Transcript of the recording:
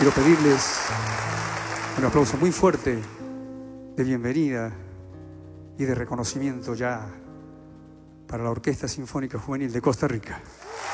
Quiero pedirles un aplauso muy fuerte de bienvenida y de reconocimiento ya para la Orquesta Sinfónica Juvenil de Costa Rica.